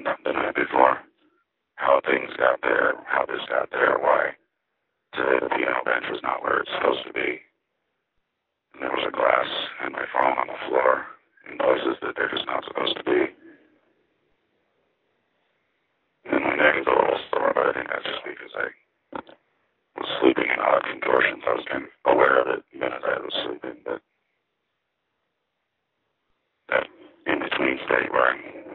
the night before. How things got there, how this got there, why today the piano bench was not where it's supposed to be. And there was a glass and my phone on the floor in places that they're just not supposed to be. And my neck is a little sore, but I think that's just because I was sleeping in odd contortions. I was kind of aware of it even as I was sleeping.